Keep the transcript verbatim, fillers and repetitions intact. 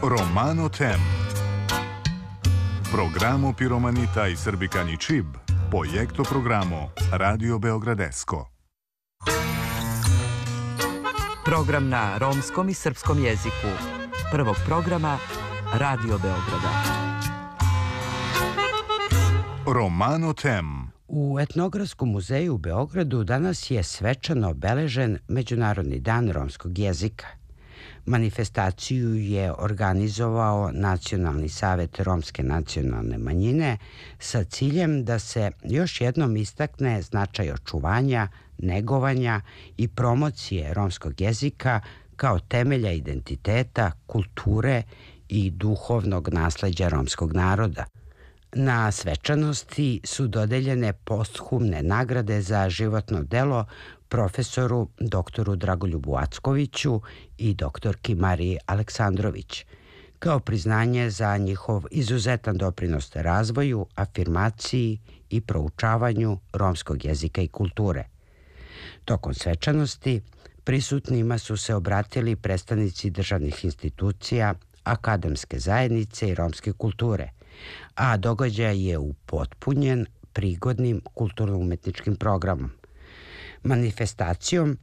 Romano Tem. Programo Piromanita i Srbikani Čib, projekto programo Radio Beogradesko. Program na romskom i srpskom jeziku. Prvog programa Radio Beograda. Romano Tem. U Etnografskom muzeju u Beogradu danas je svečano obeležen Međunarodni dan romskog jezika. Manifestaciju je organizovao Nacionalni savet romske nacionalne manjine sa ciljem da se još jednom istakne značaj očuvanja, negovanja i promocije romskog jezika kao temelja identiteta, kulture i duhovnog nasleđa romskog naroda. Na svečanosti su dodeljene posthumne nagrade za životno delo profesoru doktoru Dragoljubu Ackoviću i doktorki Mariji Aleksandrović, kao priznanje za njihov izuzetan doprinos razvoju, afirmaciji i proučavanju romskog jezika i kulture. Tokom svečanosti prisutnima su se obratili predstavnici državnih institucija, akademske zajednice i romske kulture, a događaj je upotpunjen prigodnim kulturno-umetničkim programom. Manifestacijom